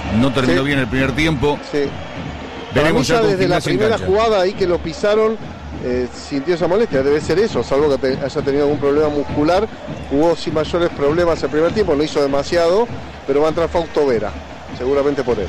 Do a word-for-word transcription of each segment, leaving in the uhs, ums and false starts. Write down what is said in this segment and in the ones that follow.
no terminó sí. bien el primer tiempo. Sí. Veremos ya desde la primera cancha. jugada ahí que lo pisaron, eh, sintió esa molestia, debe ser eso, salvo que te, haya tenido algún problema muscular. Jugó sin mayores problemas el primer tiempo, no hizo demasiado, pero va a entrar Fausto Vera, seguramente por él.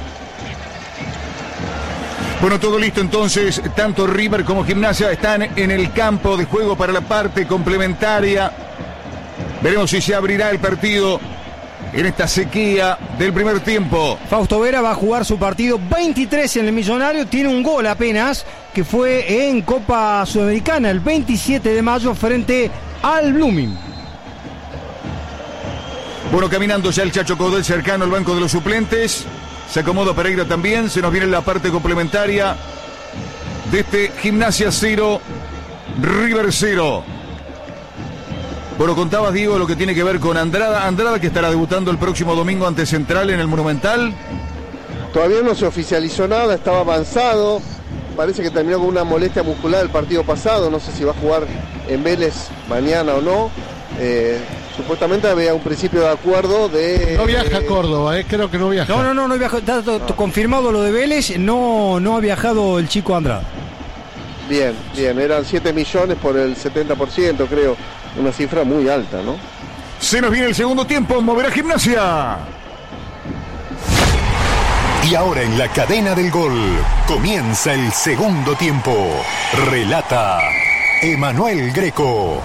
Bueno, todo listo entonces, tanto River como Gimnasia están en el campo de juego para la parte complementaria. Veremos si se abrirá el partido en esta sequía del primer tiempo. Fausto Vera va a jugar su partido veintitrés en el Millonario, tiene un gol apenas, que fue en Copa Sudamericana el veintisiete de mayo frente al Blooming. Bueno, caminando ya el Chacho Caudel cercano al banco de los suplentes. Se acomoda Pereira también. Se nos viene la parte complementaria de este Gimnasia cero, River cero. Bueno, contabas, Diego, lo que tiene que ver con Andrada. Andrada que estará debutando el próximo domingo ante Central en el Monumental. Todavía no se oficializó nada, estaba avanzado. Parece que terminó con una molestia muscular el partido pasado. No sé si va a jugar en Vélez mañana o no. Eh, Supuestamente había un principio de acuerdo de... No viaja a Córdoba, eh, creo que no viaja. No, no, no, no viaja. Está no. confirmado lo de Vélez, no, no ha viajado el chico Andrada. Bien, bien, eran siete millones por el setenta por ciento, creo. Una cifra muy alta, ¿no? Se nos viene el segundo tiempo, moverá Gimnasia. Y ahora en la cadena del gol, comienza el segundo tiempo. Relata Emanuel Greco.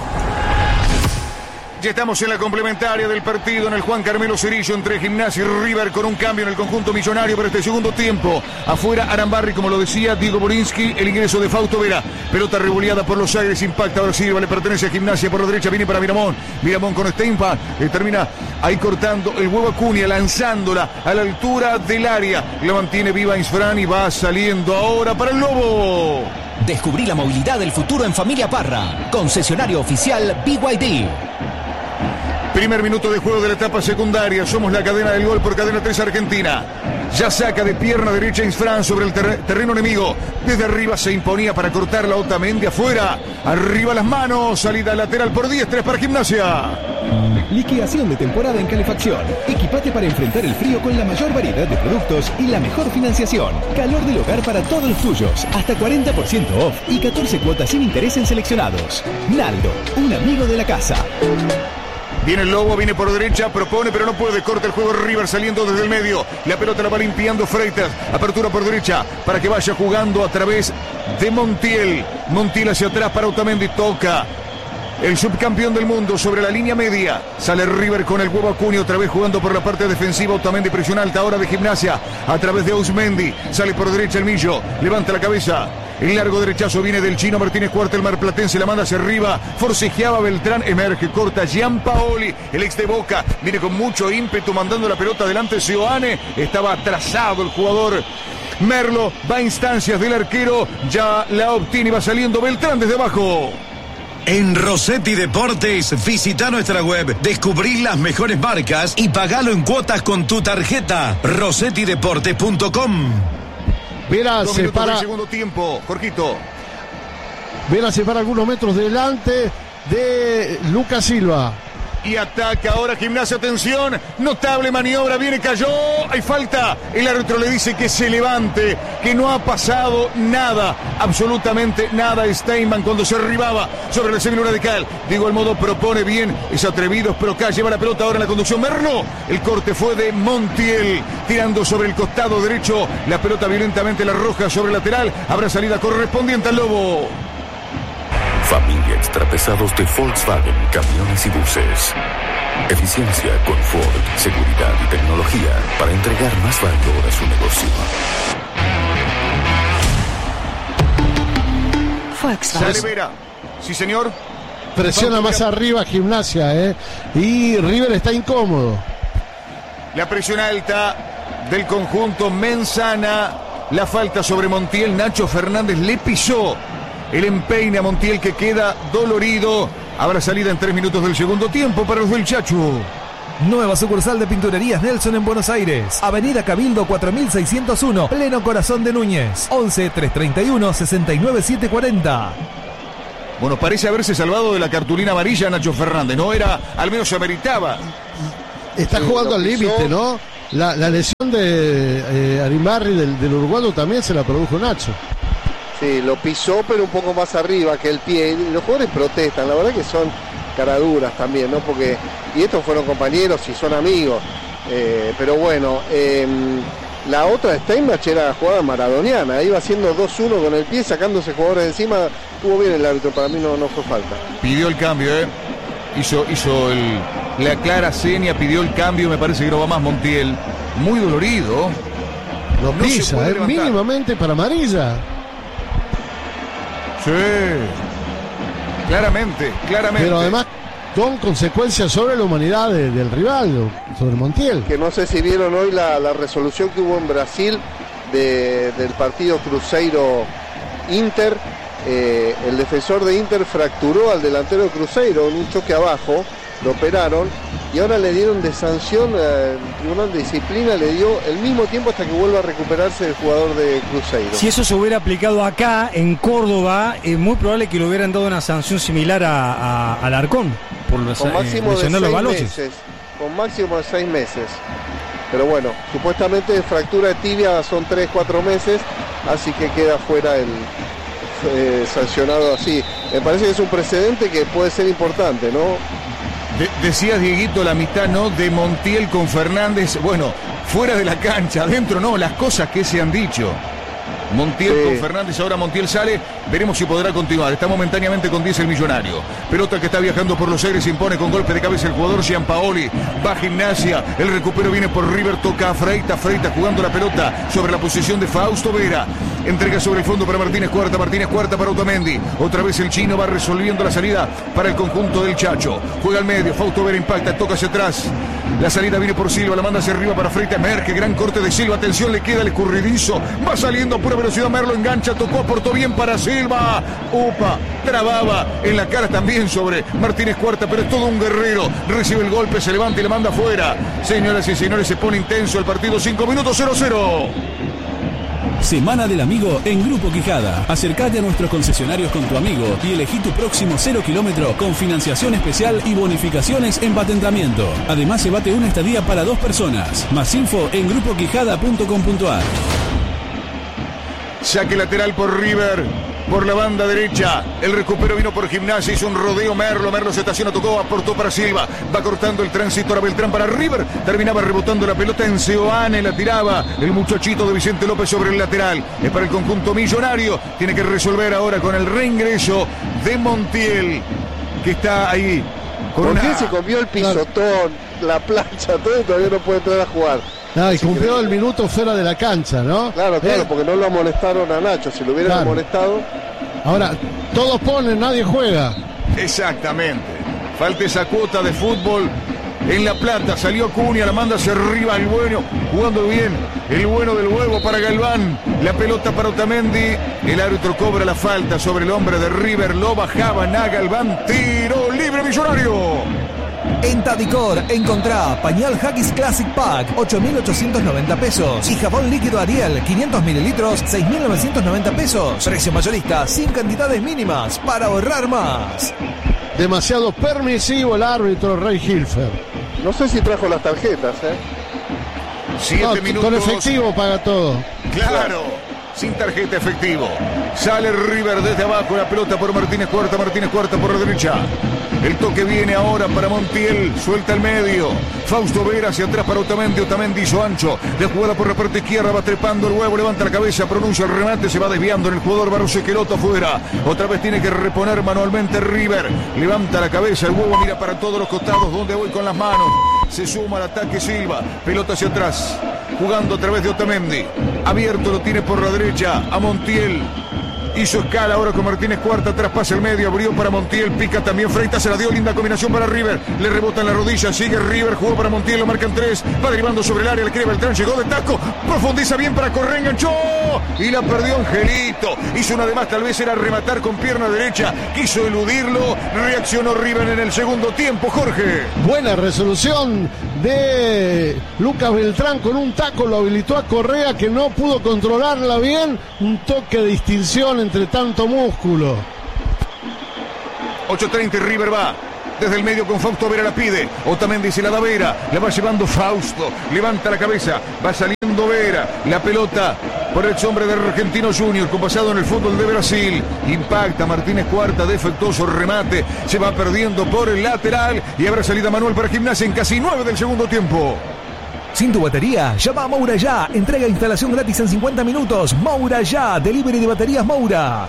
Ya estamos en la complementaria del partido en el Juan Carmelo Cerillo entre Gimnasia y River, con un cambio en el conjunto millonario para este segundo tiempo. Afuera Arambarri, como lo decía Diego Borinsky, el ingreso de Fausto Vera. Pelota revoleada por los aires, impacta ahora Silva, le pertenece a Gimnasia por la derecha, viene para Miramón. Miramón con Steinpa, eh, termina ahí cortando el huevo Acuña, lanzándola a la altura del área. La mantiene viva Isfran y va saliendo ahora para el Lobo. Descubrí la movilidad del futuro en Familia Parra, concesionario oficial B Y D. Primer minuto de juego de la etapa secundaria. Somos la cadena del gol por Cadena tres Argentina. Ya saca de pierna derecha Isfran sobre el ter- terreno enemigo. Desde arriba se imponía para cortar la Otamendi afuera. Arriba las manos. Salida lateral por diez, tres para Gimnasia. Liquidación de temporada en calefacción. Equipate para enfrentar el frío con la mayor variedad de productos y la mejor financiación. Calor del hogar para todos los tuyos. Hasta cuarenta por ciento off y catorce cuotas sin interés en seleccionados. Naldo, un amigo de la casa. Viene el Lobo, viene por derecha, propone, pero no puede. Corta el juego River saliendo desde el medio. La pelota la va limpiando Freitas. Apertura por derecha para que vaya jugando a través de Montiel. Montiel hacia atrás para Otamendi. Toca el subcampeón del mundo sobre la línea media. Sale River con el huevo Acuña, otra vez jugando por la parte defensiva. Otamendi, presión alta ahora de Gimnasia a través de Ausmendi. Sale por derecha el Millo, levanta la cabeza. El largo derechazo viene del chino Martínez Cuarta, el marplatense la manda hacia arriba. Forcejeaba Beltrán, emerge, corta Gianpaoli, el ex de Boca. Viene con mucho ímpetu mandando la pelota adelante. Seoane, estaba atrasado el jugador. Merlo va a instancias del arquero, ya la obtiene y va saliendo Beltrán desde abajo. En Rossetti Deportes, visita nuestra web, descubrí las mejores marcas y pagalo en cuotas con tu tarjeta. rossetti deportes punto com. Vera se para. Segundo tiempo, Jorgito. Vera se para algunos metros delante de Lucas Silva. Y ataca ahora Gimnasia, atención, notable maniobra, viene, cayó, hay falta. El árbitro le dice que se levante, que no ha pasado nada, absolutamente nada. Steinman cuando se arribaba sobre la célula radical. Digo, el modo propone bien, es atrevido, pero acá lleva la pelota ahora en la conducción. Merlo, el corte fue de Montiel, tirando sobre el costado derecho, la pelota violentamente la roja sobre el lateral. Habrá salida correspondiente al Lobo. Familia Extrapesados de Volkswagen, camiones y buses. Eficiencia, confort, seguridad y tecnología para entregar más valor a su negocio. Volkswagen. Sale Vera. Sí, señor. Presiona más arriba Gimnasia, ¿eh? Y River está incómodo. La presión alta del conjunto Menzana. La falta sobre Montiel. Nacho Fernández le pisó. El empeine a Montiel, que queda dolorido. Habrá salida en tres minutos del segundo tiempo para los del Chacho. Nueva sucursal de Pinturerías Nelson en Buenos Aires. Avenida Cabildo cuatro mil seiscientos uno, pleno corazón de Núñez. once, trescientos treinta y uno, sesenta y nueve, setecientos cuarenta. Bueno, parece haberse salvado de la cartulina amarilla Nacho Fernández. No era, al menos se ameritaba. Está sí, jugando al límite, ¿no? la, la lesión de eh, Arimbarri del, del uruguayo también se la produjo Nacho. Sí, lo pisó, pero un poco más arriba que el pie. Y los jugadores protestan, la verdad que son caraduras también, ¿no? Porque, y estos fueron compañeros y son amigos. Eh, pero bueno, eh, la otra de Steinbach era jugada maradoniana, iba haciendo dos uno con el pie, sacándose jugadores de encima. Estuvo bien el árbitro, para mí no, no fue falta. Pidió el cambio, ¿eh? Hizo, hizo el, la clara seña, pidió el cambio, me parece que no va más Montiel. Muy dolorido. Lo no pisa, eh, mínimamente para amarilla. Sí, claramente, claramente. Pero además con consecuencias sobre la humanidad de, del rival, sobre Montiel. Que no sé si vieron hoy la, la resolución que hubo en Brasil de, del partido Cruzeiro-Inter. Eh, el defensor de Inter fracturó al delantero de Cruzeiro en un choque abajo, lo operaron y ahora le dieron de sanción, eh, el Tribunal de Disciplina le dio el mismo tiempo hasta que vuelva a recuperarse el jugador de Cruzeiro. Si eso se hubiera aplicado acá, en Córdoba, es muy probable que le hubieran dado una sanción similar a, a, al Arcón, por los, con máximo eh, de seis los baloches. meses, con máximo de seis meses. Pero bueno, supuestamente fractura de tibia son tres, cuatro meses, así que queda fuera el eh, sancionado así. Me parece que es un precedente que puede ser importante, ¿no? De, decías, Dieguito, la amistad, ¿no?, de Montiel con Fernández. Bueno, fuera de la cancha, adentro no, las cosas que se han dicho. Montiel sí. con Fernández, ahora Montiel sale, veremos si podrá continuar. Está momentáneamente con diez el Millonario. Pelota que está viajando por los aires, se impone con golpe de cabeza el jugador Gianpaoli. Va Gimnasia, el recupero viene por River, toca a Freitas, Freitas jugando la pelota sobre la posición de Fausto Vera. Entrega sobre el fondo para Martínez Cuarta, Martínez Cuarta para Otamendi. Otra vez el chino va resolviendo la salida para el conjunto del Chacho. Juega al medio, Fausto Vera impacta, toca hacia atrás. La salida viene por Silva, la manda hacia arriba para Freitas, Merque, gran corte de Silva, atención, le queda el escurridizo. Va saliendo a pura velocidad, Merlo engancha, tocó, aportó bien para Silva. Upa, trababa en la cara también sobre Martínez Cuarta, pero es todo un guerrero. Recibe el golpe, se levanta y le manda afuera. Señoras y señores, se pone intenso el partido, cinco minutos, cero cero. Semana del Amigo en Grupo Quijada. Acércate a nuestros concesionarios con tu amigo y elegí tu próximo cero kilómetro con financiación especial y bonificaciones en patentamiento. Además, se bate una estadía para dos personas. Más info en grupo quijada punto com punto a r. Saque lateral por River, por la banda derecha. El recupero vino por Gimnasia, hizo un rodeo Merlo. Merlo se estaciona, tocó, aportó para Silva. Va cortando el tránsito a Beltrán para River. Terminaba rebotando la pelota en Seoane, la tiraba el muchachito de Vicente López sobre el lateral. Es para el conjunto Millonario. Tiene que resolver ahora con el reingreso de Montiel, que está ahí. Con Montiel una... se comió el pisotón, la plancha, todo, y todavía no puede entrar a jugar. No, y cumplió el minuto fuera de la cancha, ¿no? Claro, claro, eh. porque no lo amonestaron a Nacho. Si lo hubieran claro. amonestado. Ahora, todos ponen, nadie juega. Exactamente. Falta esa cuota de fútbol en La Plata. Salió Cunha, la manda hacia arriba el bueno, jugando bien. El bueno del huevo para Galván. La pelota para Otamendi. El árbitro cobra la falta sobre el hombre de River. Lo bajaban a Galván. Tiro libre, Millonario. En Tadicor encontrá pañal Haggis Classic Pack, ocho mil ochocientos noventa pesos. Y jabón líquido Ariel, quinientos mililitros, seis mil novecientos noventa pesos. Precio mayorista, sin cantidades mínimas, para ahorrar más. Demasiado permisivo el árbitro Rey Hilfer. No sé si trajo las tarjetas, ¿eh? Siete no, minutos. Con efectivo paga todo. Claro, sin tarjeta, efectivo. Sale River desde abajo, la pelota por Martínez Cuarta, Martínez Cuarta por la derecha. El toque viene ahora para Montiel, suelta el medio. Fausto Vera hacia atrás para Otamendi, Otamendi hizo ancho. De jugada por la parte izquierda, va trepando el huevo, levanta la cabeza, pronuncia el remate, se va desviando en el jugador Barroso Esqueloto afuera. Otra vez tiene que reponer manualmente River. Levanta la cabeza, el huevo mira para todos los costados, donde voy con las manos. Se suma al ataque Silva, pelota hacia atrás, jugando a través de Otamendi. Abierto lo tiene por la derecha a Montiel. Hizo escala ahora con Martínez Cuarta, traspasa el medio, abrió para Montiel, pica también Freitas, se la dio, linda combinación para River, le rebota en la rodilla, sigue River, jugó para Montiel, lo marcan tres, va derivando sobre el área, le quiere Beltrán, llegó de taco, profundiza bien para correr, enganchó y la perdió Angelito, hizo una de más, tal vez era rematar con pierna derecha, quiso eludirlo, reaccionó River en el segundo tiempo, Jorge. Buena resolución de Lucas Beltrán con un taco, lo habilitó a Correa que no pudo controlarla bien, un toque de distinción entre tanto músculo. ocho treinta y River va desde el medio con Fausto Vera, la pide. Otamendi se la da Vera, la va llevando Fausto. Levanta la cabeza, va saliendo Vera. La pelota por el hombre de Argentino Junior, con pasado en el fútbol de Brasil. Impacta Martínez Cuarta, defectuoso remate. Se va perdiendo por el lateral y habrá salida Manuel para Gimnasia en casi nueve del segundo tiempo. Sin tu batería, llama a Moura Ya. Entrega e instalación gratis en cincuenta minutos. Moura Ya, delivery de baterías Moura.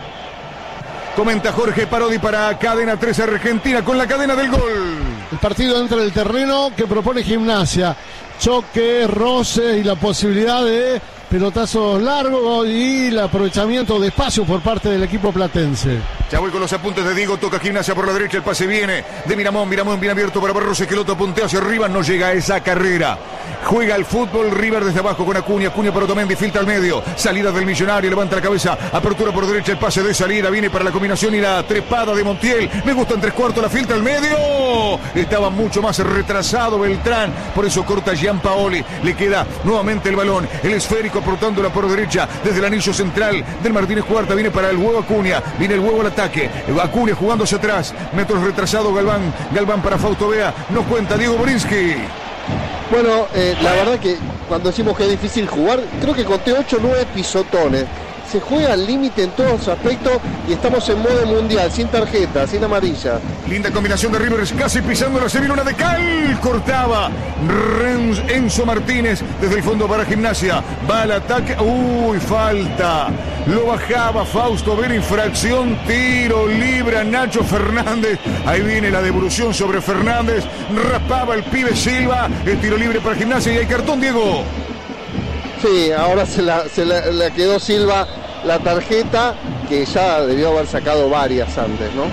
Comenta Jorge Parodi para Cadena tres Argentina con la cadena del gol. El partido entra en el terreno que propone Gimnasia. Choque, roce y la posibilidad de pelotazos largos y el aprovechamiento de espacio por parte del equipo platense. Ya voy con los apuntes de Diego, toca Gimnasia por la derecha, el pase viene de Miramón, Miramón bien abierto para Barros, Esqueloto puntea hacia arriba, no llega a esa carrera. Juega el fútbol River desde abajo con Acuña, Acuña para Otamendi, filtra al medio, salida del Millonario, levanta la cabeza, apertura por derecha, el pase de salida, viene para la combinación y la trepada de Montiel, me gusta en tres cuartos, la filtra al medio, estaba mucho más retrasado Beltrán, por eso corta Gianpaoli, le queda nuevamente el balón, el esférico aportándola por derecha, desde el anillo central del Martínez Cuarta, viene para el huevo Acuña, viene el huevo al ataque, Acuña jugando hacia atrás, metros retrasado Galván, Galván para Fausto Bea, no cuenta Diego Borinsky. Bueno, eh, la verdad que cuando decimos que es difícil jugar, creo que conté ocho o nueve pisotones. Se juega al límite en todos los aspectos y estamos en modo mundial, sin tarjeta, sin amarilla. Linda combinación de Rivers, casi pisándola, se viene una de Cal, cortaba Renz, Enzo Martínez desde el fondo para Gimnasia, va al ataque, uy, falta, lo bajaba Fausto, ver infracción, tiro libre a Nacho Fernández, ahí viene la devolución sobre Fernández, raspaba el pibe Silva, el tiro libre para Gimnasia y hay cartón, Diego. Sí, ahora se la, se la, la quedó Silva la tarjeta, que ya debió haber sacado varias antes, ¿no?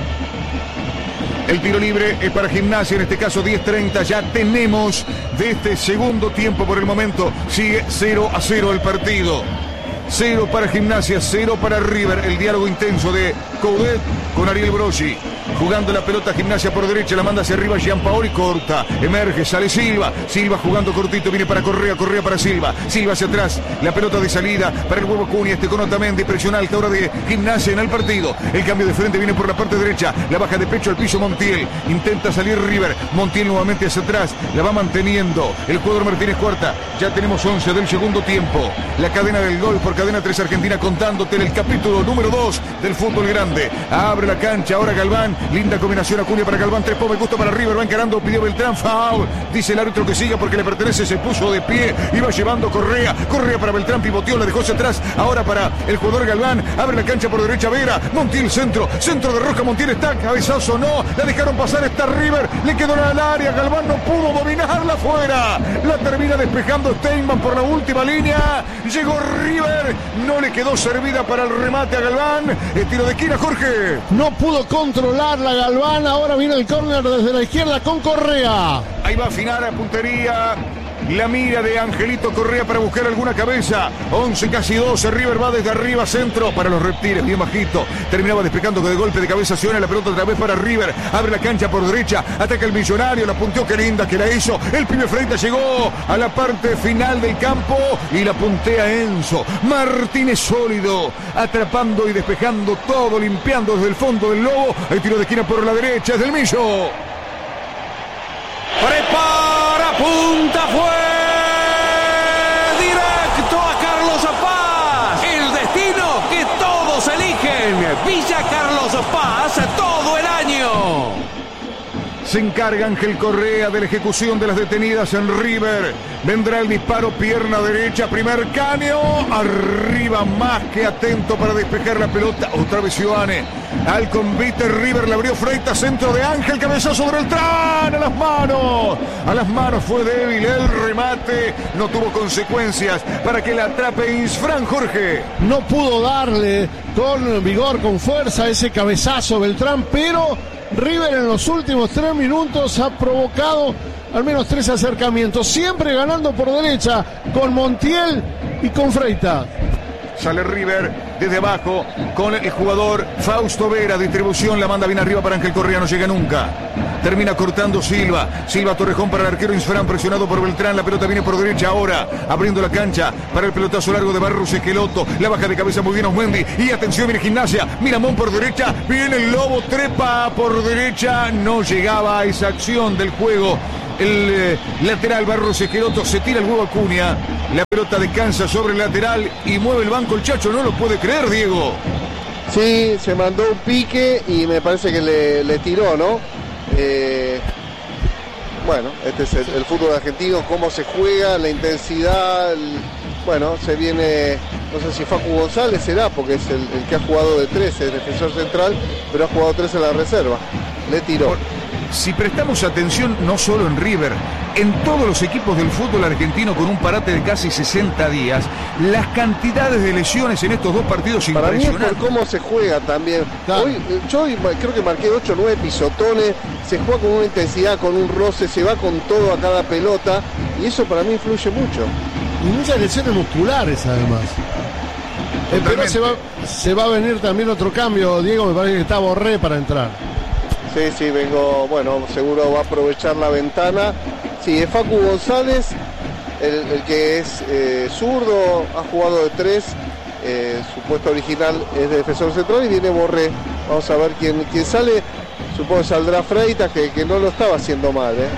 El tiro libre es para Gimnasia, en este caso diez treinta, ya tenemos de este segundo tiempo por el momento, sigue cero a cero el partido. cero para Gimnasia, cero para River, el diálogo intenso de Coudet con Ariel Broggi. Jugando la pelota Gimnasia por derecha, la manda hacia arriba Gianpaoli, corta, emerge, sale Silva, Silva jugando cortito, viene para Correa, Correa para Silva, Silva hacia atrás, la pelota de salida para el huevo Acuña, este con Otamendi, presiona alta hora de Gimnasia en el partido, el cambio de frente viene por la parte derecha, la baja de pecho al piso Montiel, intenta salir River, Montiel nuevamente hacia atrás, la va manteniendo, el jugador Martínez Cuarta, ya tenemos once del segundo tiempo, la cadena del gol por Cadena tres Argentina contándote en el capítulo número dos del fútbol grande, abre la cancha, ahora Galván, linda combinación Acuña para Galván, tres me gusta para River, va encarando, pidió Beltrán, foul, dice el árbitro que siga porque le pertenece, se puso de pie, iba llevando Correa, Correa para Beltrán, pivoteó, la dejó hacia atrás, ahora para el jugador Galván, abre la cancha por derecha Vera, Montiel centro, centro de Roja, Montiel está, cabezazo no, la dejaron pasar, está River, le quedó al área, Galván no pudo dominarla afuera, la termina despejando Steinman por la última línea, llegó River, no le quedó servida para el remate a Galván, el tiro de esquina Jorge. No pudo controlar la Galván, ahora viene el córner desde la izquierda con Correa. Ahí va a afinar a puntería. La mira de Angelito Correa para buscar alguna cabeza. once, casi doce. River va desde arriba, centro para los reptiles, bien bajito. Terminaba despejando de golpe de cabeza. Ciona la pelota otra vez para River. Abre la cancha por derecha. Ataca el Millonario. La punteó, qué linda que la hizo. El pibe Freitas llegó a la parte final del campo y la puntea Enzo. Martínez sólido. Atrapando y despejando todo. Limpiando desde el fondo del Lobo. El tiro de esquina por la derecha. Es del Millo. Prepara, punta, fue directo a Carlos Paz. El destino que todos eligen. Villa Carlos Paz todo el año. Se encarga Ángel Correa de la ejecución de las detenidas en River. Vendrá el disparo, pierna derecha, primer caño. Arriba más que atento para despejar la pelota. Otra vez Ioane. Al convite River, le abrió Freitas, centro de Ángel, cabezazo sobre el tran, a las manos. A las manos fue débil el remate. No tuvo consecuencias para que la atrape Isfran Jorge. No pudo darle con vigor, con fuerza ese cabezazo Beltrán, pero River en los últimos tres minutos ha provocado al menos tres acercamientos, siempre ganando por derecha con Montiel y con Freitas. Sale River desde abajo con el jugador Fausto Vera, distribución, la manda bien arriba para Ángel Correa, no llega nunca. Termina cortando Silva. Silva Torrejón para el arquero Insfrán, presionado por Beltrán. La pelota viene por derecha ahora, abriendo la cancha para el pelotazo largo de Barros Esqueloto. La baja de cabeza muy bien Osmendi. Y atención, viene Gimnasia. Miramón por derecha. Viene el Lobo, trepa por derecha. No llegaba a esa acción del juego. El eh, lateral Barros Esqueloto, se tira el huevo Acuña. La pelota descansa sobre el lateral y mueve el banco el Chacho. No lo puede creer, Diego. Sí, se mandó un pique y me parece que le, le tiró, ¿no? Eh, bueno, este es el, el fútbol argentino, cómo se juega, la intensidad. El, bueno, se viene, no sé si Facu González será, porque es el, el que ha jugado de tres, es defensor central, pero ha jugado tres en la reserva. Le tiró. Por... Si prestamos atención, no solo en River, en todos los equipos del fútbol argentino con un parate de casi sesenta días, las cantidades de lesiones en estos dos partidos Para impresionantes. Para mí es por cómo se juega también. Claro. Hoy, yo hoy creo que marqué ocho o nueve pisotones, se juega con una intensidad, con un roce, se va con todo a cada pelota, y eso para mí influye mucho. Y muchas lesiones musculares además. Eh, pero se va, se va a venir también otro cambio, Diego, me parece que está Borré para entrar. Sí, sí, vengo, bueno, seguro va a aprovechar la ventana. Sí, es Facu González, el, el que es eh, zurdo, ha jugado de tres, eh, su puesto original es de defensor central y viene Borré. Vamos a ver quién, quién sale, supongo que saldrá Freitas, que, que no lo estaba haciendo mal, ¿eh?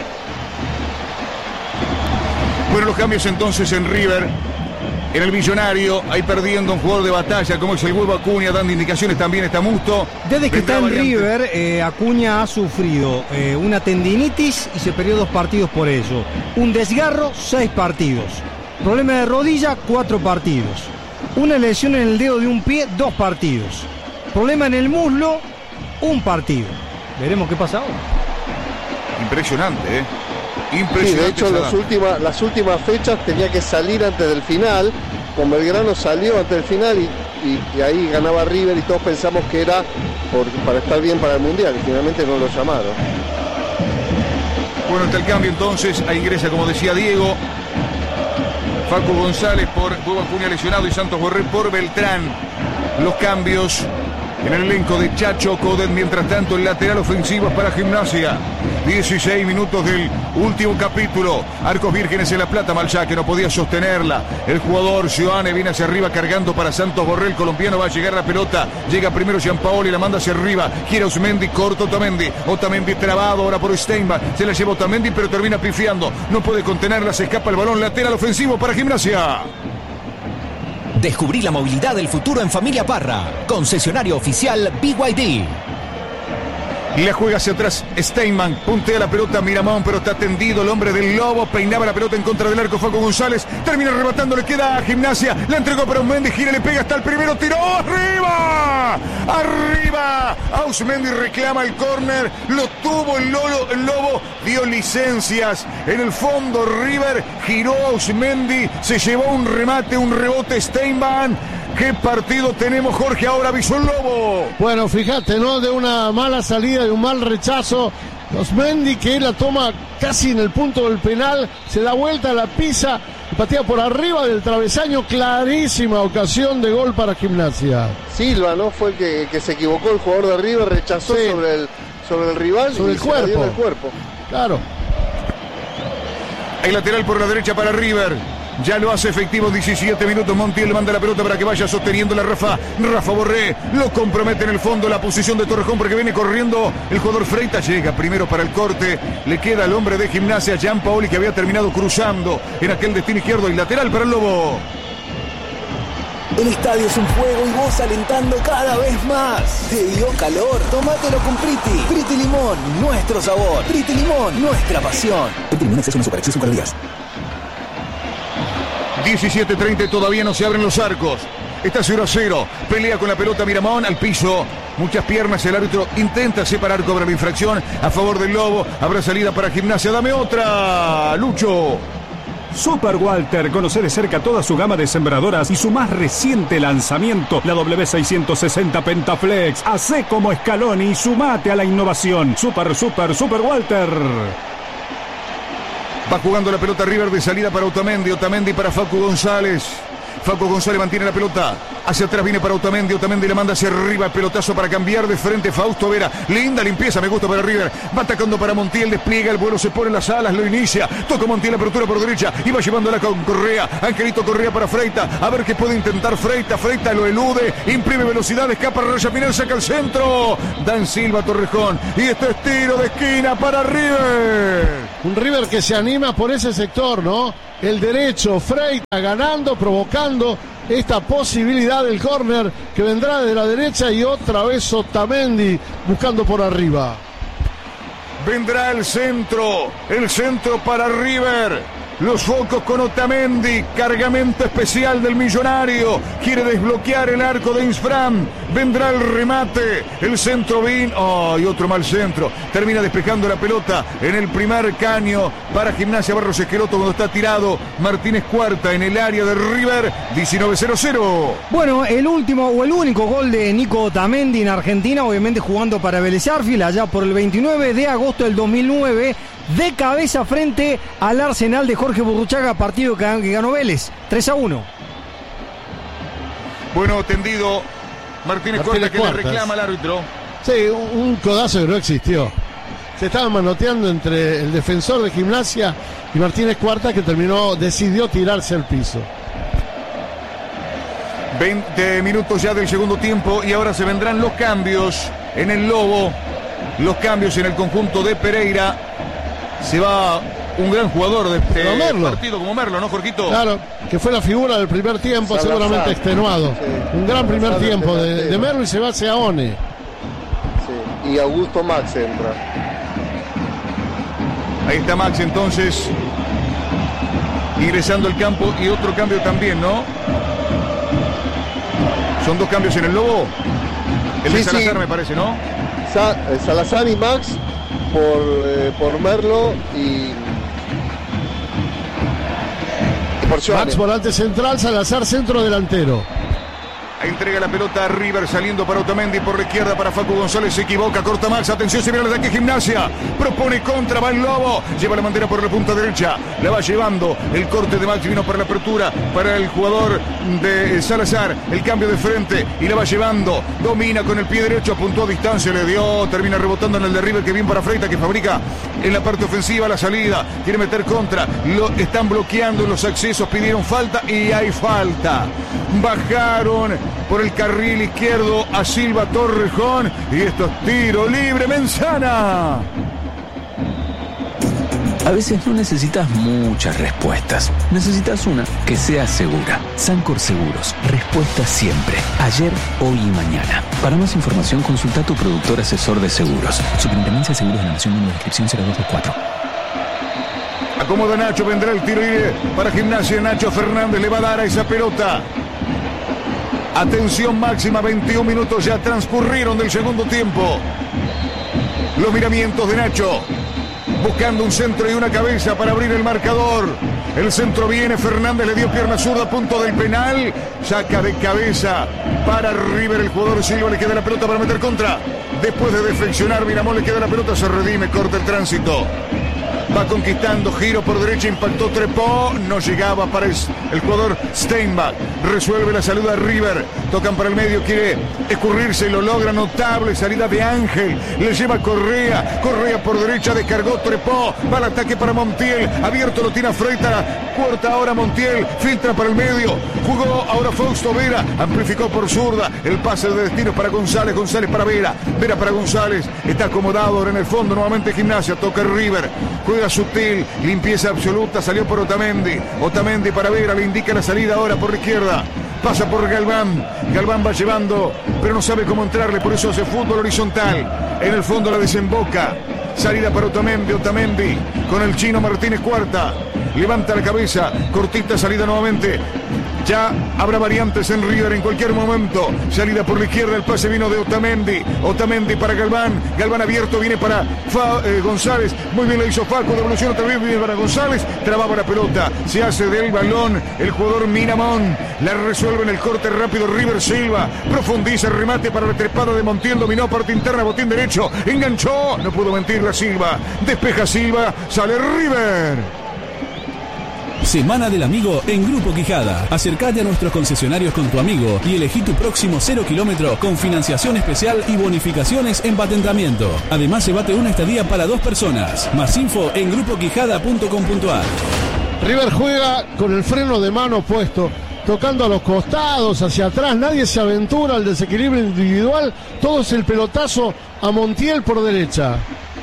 Bueno, los cambios entonces en River. En el Millonario, ahí perdiendo un jugador de batalla como es el huevo Acuña, dando indicaciones también está Musto. Desde que está en River, eh, Acuña ha sufrido eh, una tendinitis y se perdió dos partidos por eso. Un desgarro, seis partidos. Problema de rodilla, cuatro partidos. Una lesión en el dedo de un pie, dos partidos. Problema en el muslo, un partido. Veremos qué pasa ahora. Impresionante, ¿eh? Sí, de hecho las últimas, las últimas fechas tenía que salir antes del final. Con Belgrano salió antes del final y, y, y ahí ganaba River y todos pensamos que era por, para estar bien para el Mundial y finalmente no lo llamaron. Bueno, está el cambio entonces, ahí ingresa como decía Diego Facu González por Hugo Acuña lesionado y Santos Borré por Beltrán. Los cambios en el elenco de Chacho Coudet. Mientras tanto, el lateral ofensivo es para Gimnasia. dieciséis minutos del último capítulo. Arcos Vírgenes en La Plata. Malchá que no podía sostenerla. El jugador Joane viene hacia arriba cargando para Santos Borré. El colombiano va a llegar la pelota. Llega primero Gianpaoli, la manda hacia arriba. Gira Osmendi, corta Otamendi. Otamendi trabado ahora por Steinbach. Se la lleva Otamendi, pero termina pifiando. No puede contenerla, se escapa el balón. Lateral ofensivo para Gimnasia. Descubrí la movilidad del futuro en Familia Parra. Concesionario oficial B Y D. Y la juega hacia atrás Steinman, puntea la pelota Miramón, pero está tendido el hombre del Lobo, peinaba la pelota en contra del arco Facu González, termina rematando, le queda a Gimnasia, la entregó para Osmendi, gira, le pega hasta el primero, tiró, ¡arriba! ¡Arriba! Osmendi reclama el córner, lo tuvo el, Lolo, el Lobo, dio licencias, en el fondo River, giró a Osmendi, se llevó un remate, un rebote Steinman. ¿Qué partido tenemos, Jorge? Ahora avisó el Lobo. Bueno, fíjate, ¿no? De una mala salida, de un mal rechazo. Osmendi, que la toma casi en el punto del penal, se da vuelta, la pisa, patea por arriba del travesaño. Clarísima ocasión de gol para Gimnasia. Silva, ¿no? Fue el que, que se equivocó, el jugador de River, rechazó sí. sobre, el, sobre el rival sobre y el se cuerpo. la dio en el cuerpo. Claro. El lateral por la derecha para River. Ya lo hace efectivo, diecisiete minutos. Montiel manda la pelota para que vaya sosteniendo la Rafa. Rafa Borré lo compromete en el fondo. La posición de Torrejón porque viene corriendo el jugador Freitas. Llega primero para el corte. Le queda al hombre de Gimnasia, Gianpaoli, que había terminado cruzando en aquel destino izquierdo. Y lateral para el Lobo. El estadio es un fuego y vos alentando cada vez más. ¿Te dio calor? Tómatelo con Priti. Priti Limón, nuestro sabor. Priti Limón, nuestra pasión. Priti Limón es una super exceso con días. diecisiete treinta, todavía no se abren los arcos. Está cero a cero. Pelea con la pelota Miramón al piso. Muchas piernas. El árbitro intenta separar, cobra la infracción a favor del Lobo. Habrá salida para Gimnasia. Dame otra, Lucho. Super Walter, conoce de cerca toda su gama de sembradoras y su más reciente lanzamiento, la W seiscientos sesenta Pentaflex. Hacé como Scaloni y sumate a la innovación. Super, super, Super Walter. Va jugando la pelota River de salida para Otamendi. Otamendi para Facu González. Facu González mantiene la pelota. Hacia atrás viene para Otamendi. Otamendi le manda hacia arriba. Pelotazo para cambiar de frente. Fausto Vera. Linda limpieza. Me gusta para River. Va atacando para Montiel. Despliega el vuelo. Se pone en las alas. Lo inicia. Toca Montiel. Apertura por derecha. Y va llevándola con Correa. Angelito Correa para Freita. A ver qué puede intentar Freita. Freita lo elude. Imprime velocidad. Escapa. Raya final. Saca el centro. Dan Silva Torrejón. Y este es tiro de esquina para River. Un River que se anima por ese sector, ¿no? El derecho. Freita ganando. Provocando esta posibilidad del córner que vendrá de la derecha y otra vez Otamendi buscando por arriba. Vendrá el centro, el centro para River. Los focos con Otamendi, cargamento especial del millonario. Quiere desbloquear el arco de Insfram. Vendrá el remate, el centro bin. Oh, y otro mal centro. Termina despejando la pelota en el primer caño para Gimnasia Barros Esqueloto cuando está tirado Martínez Cuarta en el área de River. diecinueve cero cero. Bueno, el último o el único gol de Nico Otamendi en Argentina, obviamente jugando para Vélez Arfield allá por el veintinueve de agosto del dos mil nueve. De cabeza frente al Arsenal de Jorge Burruchaga, partido que ganó Vélez, tres a uno. Bueno, tendido Martínez, Martínez Cuarta que Cuartas. Le reclama al árbitro. Sí, un, un codazo que no existió. Se estaban manoteando entre el defensor de Gimnasia y Martínez Cuarta, que terminó, decidió tirarse al piso. veinte minutos ya del segundo tiempo y ahora se vendrán los cambios en el Lobo. Los cambios en el conjunto de Pereira. Se va un gran jugador de este Merlo. partido como Merlo, ¿no, Jorgito? Claro, que fue la figura del primer tiempo, Salazar, seguramente extenuado. Sí. Un gran primer Salazar tiempo de, de Merlo y se va hacia One. Sí. Y Augusto Max entra. Ahí está Max entonces ingresando al campo y otro cambio también, ¿no? Son dos cambios en el Lobo. El sí, de Salazar sí. Me parece, ¿no? Sa Salazar y Max por, eh, por Merlo y, y por Joane. Max volante central, Salazar centro delantero. Entrega la pelota a River saliendo para Otamendi por la izquierda para Facu González, se equivoca, corta Max, atención, se viene el ataque Gimnasia, propone contra, va el Lobo, lleva la bandera por la punta derecha, la va llevando, el corte de Max vino para la apertura, para el jugador de Salazar, el cambio de frente y la va llevando, domina con el pie derecho, apuntó a distancia, le dio, termina rebotando en el de River, que bien para Freita, que fabrica en la parte ofensiva la salida, quiere meter contra, lo están bloqueando los accesos, pidieron falta y hay falta, bajaron por el carril izquierdo a Silva Torrejón y esto es tiro libre. Menzana. A veces no necesitas muchas respuestas, necesitas una que sea segura. Sancor Seguros, respuesta siempre, ayer, hoy y mañana. Para más información consulta a tu productor asesor de seguros. Superintendencia de Seguros de la Nación, número de inscripción cero dos dos cuatro. Acomoda Nacho, vendrá el tiro libre para Gimnasia. Nacho Fernández le va a dar a esa pelota. Atención máxima, veintiún minutos ya transcurrieron del segundo tiempo. Los miramientos de Nacho, buscando un centro y una cabeza para abrir el marcador. El centro viene, Fernández le dio pierna zurda a punto del penal. Saca de cabeza para River el jugador Silva, le queda la pelota para meter contra. Después de defeccionar, Miramón le queda la pelota, se redime, corta el tránsito. Va conquistando, giro por derecha, impactó, trepó, no llegaba para el, el jugador Steinbach. Resuelve la salida de River, tocan para el medio, quiere escurrirse, lo logra, notable salida de Ángel, le lleva Correa, Correa por derecha, descargó, trepó, va al ataque para Montiel, abierto lo tiene a Freita, corta ahora Montiel, filtra para el medio, jugó ahora Fausto Vera, amplificó por zurda, el pase de destino para González, González para Vera, Vera para González, está acomodado ahora en el fondo, nuevamente Gimnasia, toca River, juega sutil, limpieza absoluta, salió por Otamendi, Otamendi para Vera, le indica la salida ahora por la izquierda, pasa por Galván, Galván va llevando, pero no sabe cómo entrarle, por eso hace fútbol horizontal, en el fondo la desemboca, salida para Otamendi, Otamendi, con el chino Martínez Cuarta, levanta la cabeza, cortita salida nuevamente, ya habrá variantes en River en cualquier momento. Salida por la izquierda, el pase vino de Otamendi. Otamendi para Galván. Galván abierto, viene para Fa, eh, González. Muy bien le hizo Facu, devolución otra vez, viene para González. Trababa la pelota, se hace del balón el jugador Miramón. La resuelve en el corte rápido River Silva. Profundiza, remate para la trepada de Montiel. Dominó parte interna, botín derecho. Enganchó, no pudo mentir la Silva. Despeja Silva, sale River. Semana del Amigo en Grupo Quijada. Acercate a nuestros concesionarios con tu amigo y elegí tu próximo cero kilómetro con financiación especial y bonificaciones en patentamiento. Además, llévate una estadía para dos personas. Más info en grupo quijada punto com punto a r. River juega con el freno de mano puesto, tocando a los costados, hacia atrás. Nadie se aventura al desequilibrio individual. Todo es el pelotazo a Montiel por derecha.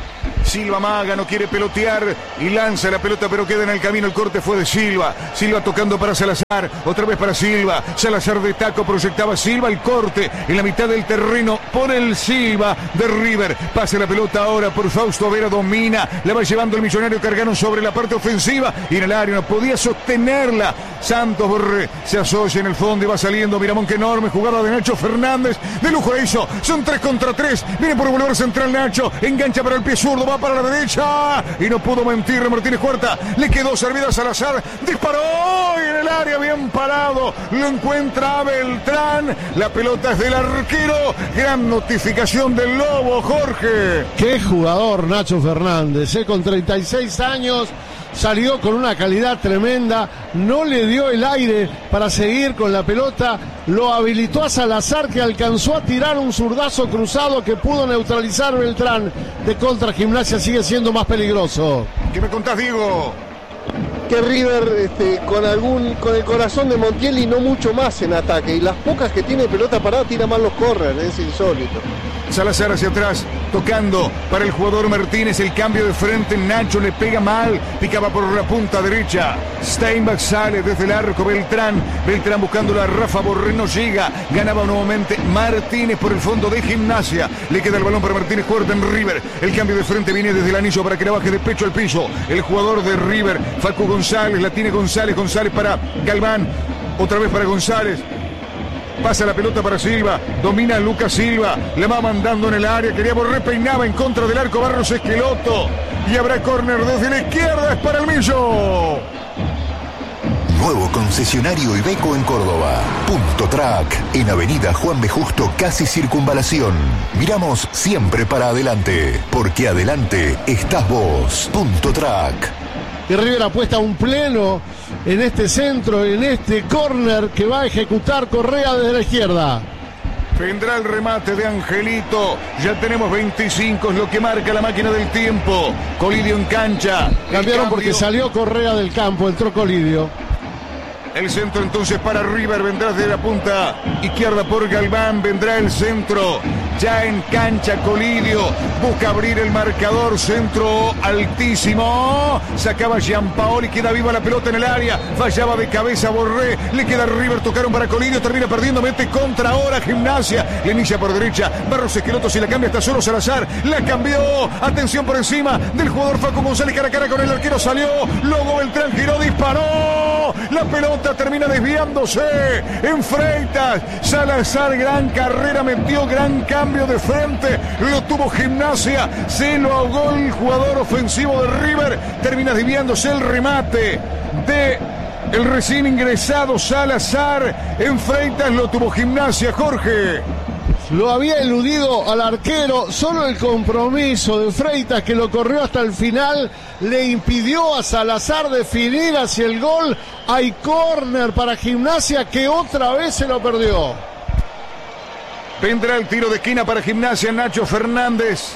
Silva Maga no quiere pelotear y lanza la pelota, pero queda en el camino. El corte fue de Silva. Silva tocando para Salazar. Otra vez para Silva. Salazar de taco proyectaba Silva. El corte en la mitad del terreno por el Silva de River. Pasa la pelota ahora por Fausto Vera. Domina. La va llevando el Millonario Cargano sobre la parte ofensiva. Y en el área no podía sostenerla. Santos Borré se asocia en el fondo y va saliendo. Miramón, que enorme jugada de Nacho Fernández. De lujo la hizo. Son tres contra tres. Viene por el volver central Nacho. Engancha para el pie zurdo. Va para la derecha y no pudo mentir Martínez Huerta. Le quedó servida a Salazar. Disparó y en el área bien parado. Lo encuentra Beltrán. La pelota es del arquero. Gran notificación del Lobo, Jorge. Qué jugador Nacho Fernández, ¿eh? Con treinta y seis años. Salió con una calidad tremenda, no le dio el aire para seguir con la pelota, lo habilitó a Salazar, que alcanzó a tirar un zurdazo cruzado que pudo neutralizar Beltrán. De contra, Gimnasia sigue siendo más peligroso. ¿Qué me contás, Diego? Que River este, con algún con el corazón de Montiel y no mucho más en ataque, y las pocas que tiene pelota parada tira mal los corners, es insólito. Salazar hacia atrás, tocando para el jugador Martínez, el cambio de frente, Nacho le pega mal, picaba por la punta derecha, Steinbach sale desde el arco, Beltrán, Beltrán buscando a Rafa Borré, no llega, ganaba nuevamente Martínez por el fondo de Gimnasia, le queda el balón para Martínez Huerta en River, el cambio de frente viene desde el anillo para que la baje de pecho al piso, el jugador de River, Facu González, la tiene González, González para Galván, otra vez para González. Pasa la pelota para Silva, domina Lucas Silva, le va mandando en el área, quería Borré, peinaba en contra del arco Barros Esqueloto, y habrá córner desde la izquierda, es para el Millo. Nuevo concesionario Iveco en Córdoba. Punto Track, en Avenida Juan B. Justo, casi Circunvalación. Miramos siempre para adelante, porque adelante estás vos. Punto Track. Y River apuesta un pleno en este centro, en este córner que va a ejecutar Correa desde la izquierda. Vendrá el remate de Angelito. Ya tenemos veinticinco, es lo que marca la máquina del tiempo. Colidio en cancha. Cambiaron porque salió Correa del campo, entró Colidio. El centro entonces para River, vendrá desde la punta izquierda por Galván, vendrá el centro, ya en cancha Colidio, busca abrir el marcador, centro altísimo, sacaba Gianpaoli, queda viva la pelota en el área, fallaba de cabeza Borré, le queda River, tocaron para Colidio, termina perdiendo, mete contra ahora Gimnasia, le inicia por derecha, Barros Esqueloto, si la cambia está solo Salazar, la cambió, atención por encima del jugador Facu González, cara a cara con el arquero, salió, luego Beltrán giró, disparó, la pelota termina desviándose en Freitas, Salazar, gran carrera, metió gran cambio de frente, lo tuvo Gimnasia, se lo ahogó el jugador ofensivo de River, termina desviándose el remate de el recién ingresado Salazar, en Freitas lo tuvo Gimnasia, Jorge. Lo había eludido al arquero, solo el compromiso de Freitas, que lo corrió hasta el final, le impidió a Salazar definir hacia el gol. Hay córner para Gimnasia, que otra vez se lo perdió. Vendrá el tiro de esquina para Gimnasia, Nacho Fernández.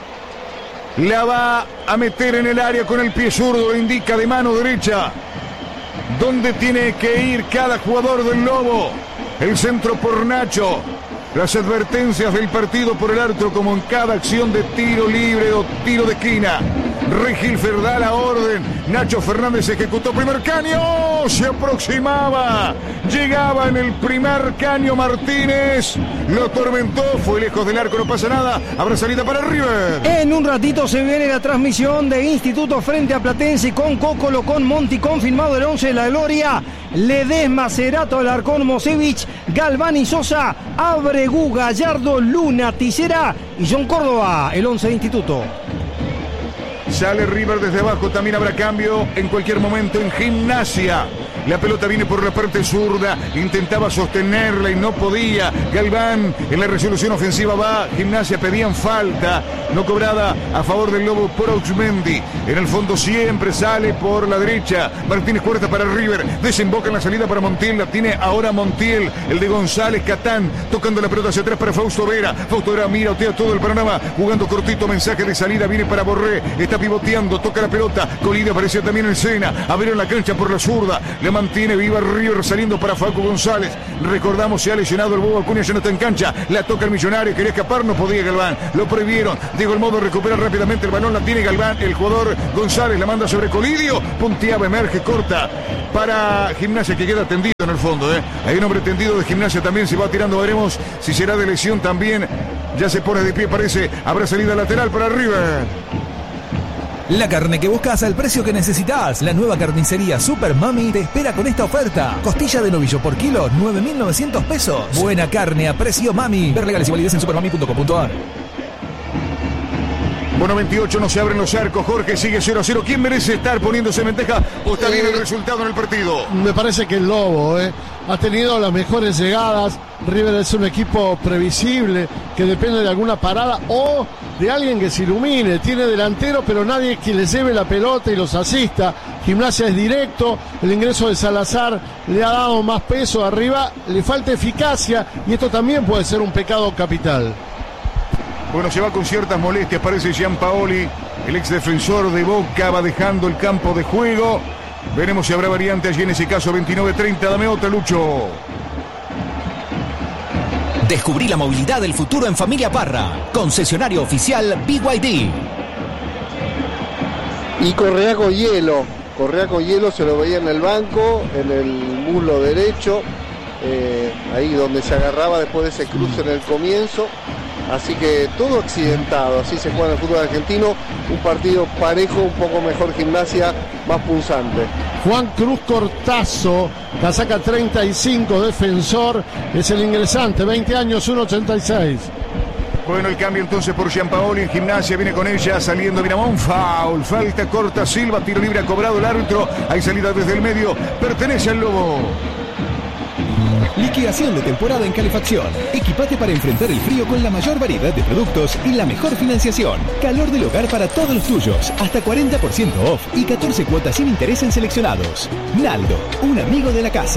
La va a meter en el área con el pie zurdo, le indica de mano derecha dónde tiene que ir cada jugador del Lobo. El centro por Nacho. Las advertencias del partido por el árbitro, como en cada acción de tiro libre o tiro de esquina. Regilfer da la orden. Nacho Fernández ejecutó primer caño. Se aproximaba. Llegaba en el primer caño Martínez. Lo atormentó. Fue lejos del arco. No pasa nada. Habrá salida para River. En un ratito se viene la transmisión de Instituto frente a Platense con Cocolo, con Monti, confirmado el once de la gloria. Ledesma, Cerato, Alarcón, Mosevich, Galván y Sosa, Abregu, Gallardo, Luna, Tisera y John Córdoba, el once de Instituto. Sale River desde abajo, también habrá cambio en cualquier momento en Gimnasia. La pelota viene por la parte zurda. Intentaba sostenerla y no podía. Galván en la resolución ofensiva va. Gimnasia pedían falta. No cobrada a favor del Lobo por Ausmendi. En el fondo siempre sale por la derecha. Martínez Cuarta para River. Desemboca en la salida para Montiel. La tiene ahora Montiel. El de González Catán. Tocando la pelota hacia atrás para Fausto Vera. Fausto Vera mira, otea todo el panorama. Jugando cortito. Mensaje de salida. Viene para Borré. Está pivoteando. Toca la pelota. Colide aparece también en Sena. A ver en la cancha por la zurda. Le mantiene viva River saliendo para Facu González. Recordamos, se ha lesionado el Bobo Acuña. Ya no está en cancha. La toca el Millonario. Quería escapar. No podía Galván. Lo prohibieron. Diego el modo recupera rápidamente el balón. La tiene Galván. El jugador González la manda sobre Colidio. Punteaba, emerge, corta para Gimnasia, que queda tendido en el fondo. ¿eh? Hay un hombre tendido de Gimnasia también. Se va tirando. Veremos si será de lesión también. Ya se pone de pie, parece. Habrá salida lateral para River. La carne que buscas al precio que necesitas. La nueva carnicería Super Mami te espera con esta oferta. Costilla de novillo por kilo, nueve mil novecientos pesos. Buena carne a precio Mami. Ver legales y validez en supermami punto com punto a r. Bueno, veintiocho, no se abren los arcos. Jorge sigue cero a cero. ¿Quién merece estar poniéndose en ventaja o está bien el resultado en el partido? Me parece que el Lobo eh, ha tenido las mejores llegadas. River es un equipo previsible que depende de alguna parada o de alguien que se ilumine. Tiene delantero, pero nadie que le lleve la pelota y los asista. Gimnasia es directo. El ingreso de Salazar le ha dado más peso arriba. Le falta eficacia y esto también puede ser un pecado capital. Bueno, se va con ciertas molestias, parece Gianpaoli, el ex defensor de Boca, va dejando el campo de juego. Veremos si habrá variante allí en ese caso. Veintinueve treinta, dame otra, Lucho. Descubrí la movilidad del futuro en Familia Parra, concesionario oficial B Y D. Y Correa con hielo, Correa con hielo se lo veía en el banco, en el muslo derecho, eh, ahí donde se agarraba después de ese cruce en el comienzo. Así que todo accidentado, así se juega en el fútbol argentino, un partido parejo, un poco mejor Gimnasia, más punzante. Juan Cruz Cortazo, casaca treinta y cinco, defensor, es el ingresante, veinte años, uno ochenta y seis. Bueno, el cambio entonces por Gianpaoli en Gimnasia, viene con ella, saliendo Miramón, foul, falta corta Silva, tiro libre, ha cobrado el árbitro, hay salida desde el medio, pertenece al Lobo. Liquidación de temporada en calefacción. Equipate para enfrentar el frío con la mayor variedad de productos y la mejor financiación. Calor del hogar para todos los tuyos. Hasta cuarenta por ciento off y catorce cuotas sin interés en seleccionados. Naldo, un amigo de la casa.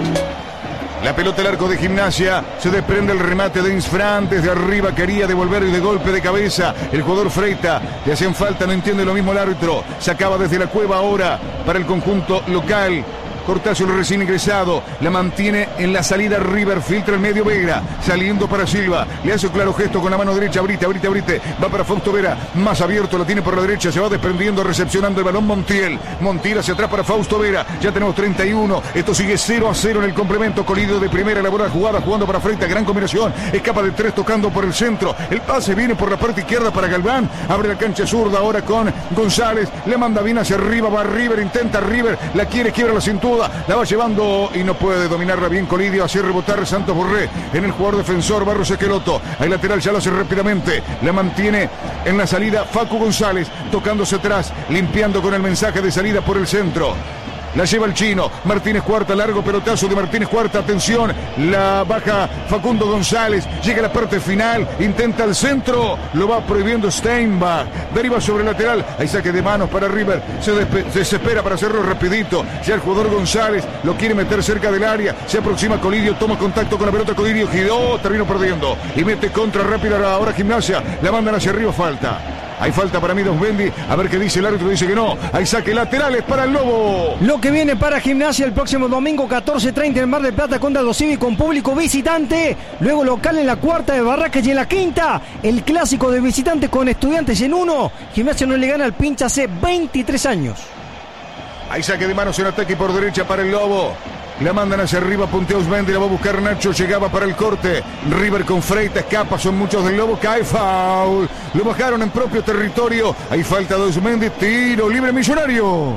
La pelota al arco de Gimnasia, se desprende el remate de Insfran, desde arriba quería devolver y de golpe de cabeza el jugador Freita, le hacen falta, no entiende lo mismo el árbitro, sacaba desde la cueva ahora para el conjunto local. Cortazo, el recién ingresado, la mantiene en la salida River, filtra el medio Vegra, saliendo para Silva, le hace un claro gesto con la mano derecha, abrite, abrite, abrite, va para Fausto Vera, más abierto, la tiene por la derecha, se va desprendiendo, recepcionando el balón Montiel, Montiel hacia atrás para Fausto Vera, ya tenemos treinta y uno, esto sigue cero a cero en el complemento, Colidio de primera, elaborada jugada, jugando para Freita, gran combinación, escapa de tres, tocando por el centro, el pase viene por la parte izquierda para Galván, abre la cancha zurda ahora con González, le manda bien hacia arriba, va River, intenta River, la quiere, quiebra la cintura, la va llevando y no puede dominarla bien Colidio, hace rebotar Santos Borré en el jugador defensor Barros Esqueloto, hay lateral, ya lo hace rápidamente, la mantiene en la salida Facu González, tocándose atrás, limpiando con el mensaje de salida por el centro. La lleva el chino, Martínez Cuarta, largo pelotazo de Martínez Cuarta, atención, la baja Facundo González, llega a la parte final, intenta el centro, lo va prohibiendo Steinbach, deriva sobre el lateral, hay saque de manos para River, se desespera para hacerlo rapidito, ya el jugador González lo quiere meter cerca del área, se aproxima Colidio, toma contacto con la pelota, Colidio giró, terminó perdiendo, y mete contra rápida ahora Gimnasia, la mandan hacia arriba, falta. Hay falta para Midos Bendy, a ver qué dice el árbitro, dice que no, hay saque laterales para el Lobo. Lo que viene para Gimnasia el próximo domingo catorce treinta en Mar del Plata contra Dosivi con público visitante, luego local en la cuarta de Barracas y en la quinta, el clásico de visitante con Estudiantes en uno, Gimnasia no le gana al Pincha hace veintitrés años. Hay saque de manos en ataque por derecha para el Lobo. La mandan hacia arriba, puntea Usmendi, la va a buscar Nacho, llegaba para el corte. River con Freita, escapa, son muchos del Lobo, cae foul. Lo bajaron en propio territorio. Hay falta de Usmendi, tiro libre Millonario.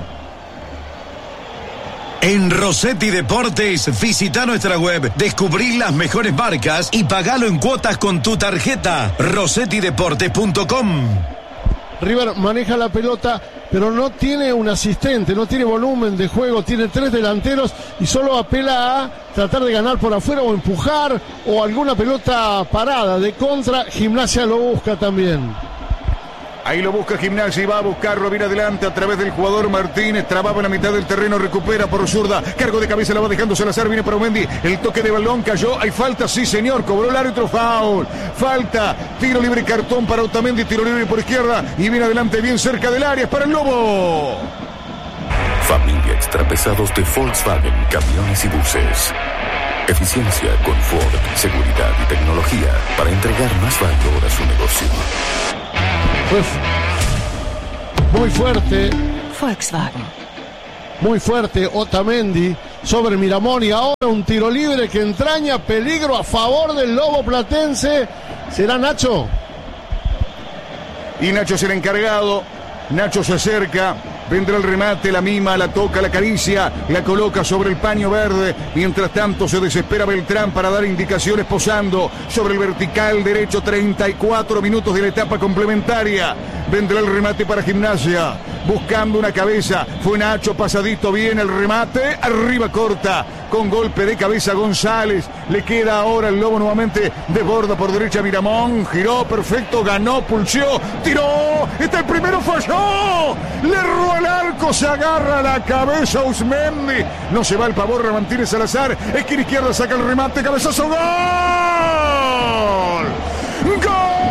En Rossetti Deportes, visita nuestra web, descubrí las mejores marcas y pagalo en cuotas con tu tarjeta. rossetti deportes punto com. River maneja la pelota, pero no tiene un asistente, no tiene volumen de juego, tiene tres delanteros y solo apela a tratar de ganar por afuera o empujar o alguna pelota parada de contra. Gimnasia lo busca también. Ahí lo busca Gimnasia y va a buscarlo, viene adelante a través del jugador Martínez, trababa en la mitad del terreno, recupera por zurda, cargo de cabeza, la va dejando Salazar, viene para Mendy, el toque de balón cayó, hay falta, sí señor, cobró el árbitro, foul, falta, tiro libre, cartón para Otamendi, tiro libre por izquierda y viene adelante bien cerca del área, es para el Lobo. Familia Extrapesados de Volkswagen, camiones y buses. Eficiencia, confort, seguridad y tecnología para entregar más valor a su negocio. Pues, muy fuerte. Volkswagen. Muy fuerte Otamendi sobre Miramón y ahora un tiro libre que entraña peligro a favor del Lobo Platense. ¿Será Nacho? Y Nacho será encargado. Nacho se acerca. Vendrá el remate, la mima, la toca, la acaricia, la coloca sobre el paño verde. Mientras tanto se desespera Beltrán para dar indicaciones posando sobre el vertical derecho. treinta y cuatro minutos de la etapa complementaria. Vendrá el remate para Gimnasia. Buscando una cabeza. Fue Nacho, pasadito bien el remate. Arriba corta. Con golpe de cabeza González. Le queda ahora el Lobo nuevamente. Desborda por derecha Miramón. Giró perfecto. Ganó, pulsó. Tiró. Está el primero, falló. Le erró el arco. Se agarra la cabeza Usmendi. No se va el Pavorra. Mantiene Salazar. Esquina izquierda saca el remate. Cabezazo. ¡Gol! ¡Gol!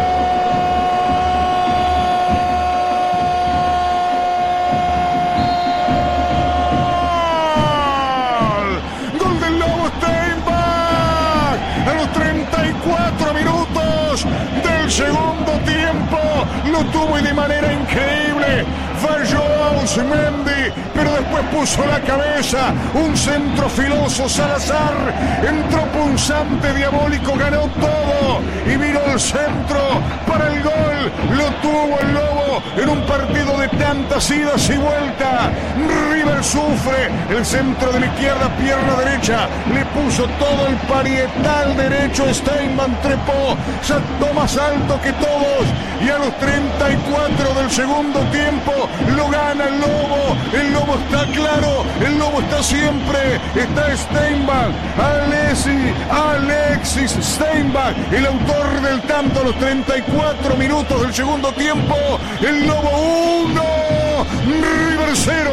Del segundo tiempo lo tuvo y de manera increíble falló a Usmendi, pero después puso la cabeza, un centro filoso Salazar, entró punzante, diabólico, ganó todo y vino el centro para el gol, lo tuvo el Lobo en un partido de tantas idas y vueltas. River sufre, el centro de la izquierda, pierna derecha, le puso todo el parietal derecho, Steinman trepó, saltó más alto que todos y a los treinta y cuatro del segundo tiempo lo gana el Lobo. El Lobo está claro, el Lobo está siempre, está Steinbach, Alexis, Alexis Steinbach, el autor del tanto a los treinta y cuatro minutos del segundo tiempo. El Lobo uno, River cero.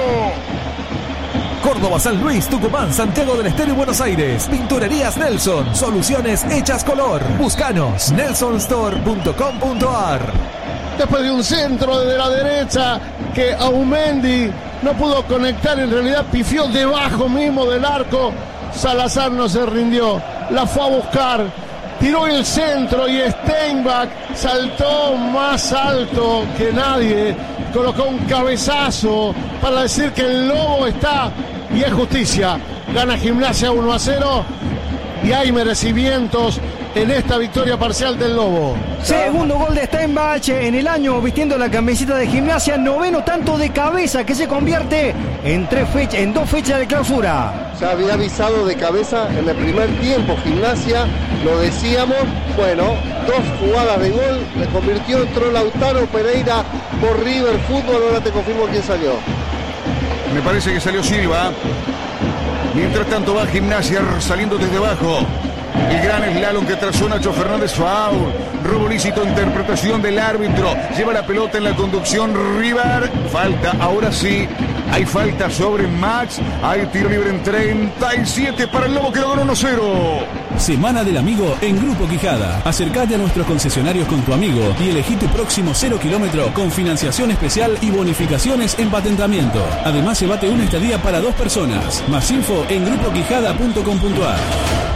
Córdoba, San Luis, Tucumán, Santiago del Estero y Buenos Aires. Pinturerías Nelson. Soluciones hechas color. Búscanos. nelson store punto com punto a r. Después de un centro de la derecha que Aumendi no pudo conectar, en realidad pifió debajo mismo del arco. Salazar no se rindió. La fue a buscar. Tiró el centro y Steinbach saltó más alto que nadie. Colocó un cabezazo para decir que el Lobo está, y es justicia. Gana Gimnasia uno a cero y hay merecimientos en esta victoria parcial del Lobo. Segundo gol de Steinbach en el año vistiendo la camiseta de Gimnasia. Noveno tanto de cabeza que se convierte en, tres fechas, en dos fechas de clausura. Ya había avisado de cabeza en el primer tiempo Gimnasia, lo decíamos. Bueno, dos jugadas de gol, le convirtió, entró Lautaro Pereira por River Fútbol. Ahora te confirmo quién salió. Me parece que salió Silva. Mientras tanto va Gimnasia saliendo desde abajo. El gran slalom que trazó Nacho Fernández, foul. Robo lícito, interpretación del árbitro. Lleva la pelota en la conducción River. Falta, ahora sí. Hay falta sobre Max. Hay tiro libre en treinta y siete para el Lobo que lo ganó uno cero. Semana del Amigo en Grupo Quijada. Acércate a nuestros concesionarios con tu amigo y elegí tu próximo cero kilómetro con financiación especial y bonificaciones en patentamiento. Además, llévate una estadía para dos personas. Más info en grupo quijada punto com punto a r.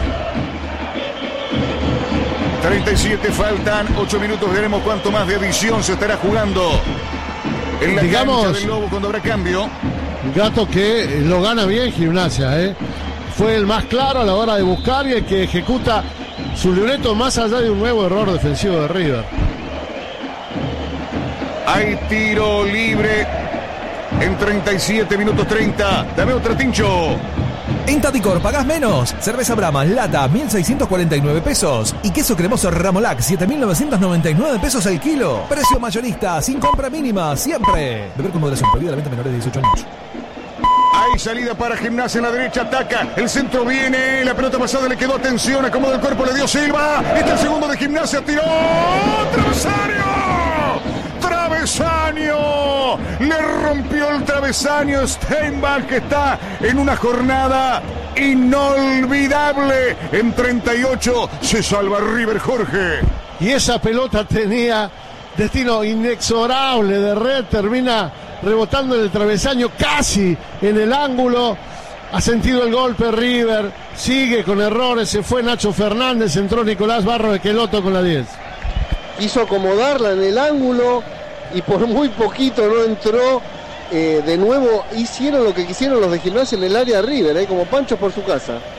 treinta y siete faltan, ocho minutos, veremos cuánto más de adición se estará jugando en la Digamos, cancha del Lobo cuando habrá cambio. Gato que lo gana bien Gimnasia, ¿eh? Fue el más claro a la hora de buscar y el que ejecuta su libreto más allá de un nuevo error defensivo de River. Hay tiro libre en treinta y siete minutos treinta. Dame otra, Tincho. En Tadicor pagás menos. Cerveza Brahma lata mil seiscientos cuarenta y nueve pesos. Y queso cremoso Ramolac siete mil novecientos noventa y nueve pesos el kilo. Precio mayorista, sin compra mínima, siempre. Beber con moderación, prohibida la venta a menores de dieciocho años. Hay salida para Gimnasia en la derecha, ataca, el centro viene, la pelota pasada le quedó, atención, acomodo el cuerpo, le dio Silva, está el segundo de Gimnasia, tiró, travesaño, travesaño, le rompió el travesaño Steinbach, que está en una jornada inolvidable, en treinta y ocho se salva River, Jorge. Y esa pelota tenía destino inexorable de red, termina rebotando en el travesaño, casi en el ángulo. Ha sentido el golpe River, sigue con errores, se fue Nacho Fernández, entró Nicolás Barros de Queloto con la diez. Quiso acomodarla en el ángulo y por muy poquito no entró. Eh, de nuevo hicieron lo que quisieron los de Gimnasia en el área River, eh, como Pancho por su casa.